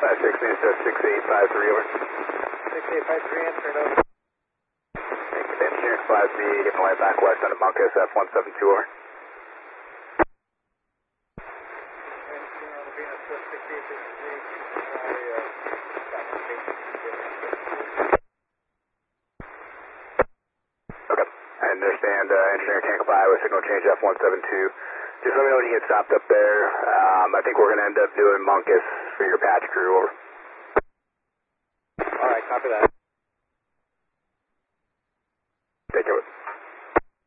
6 news 6853 over. 6853, answer, over. Engineering 5B, getting light back west on Monkus, F172 over. Engineer on the Venus 6853, Okay, I understand, engineer can't comply with signal change F172. Just let me know when you get stopped up there. I think we're going to end up doing Monkus for your patch crew, over. Alright, copy that. Take care.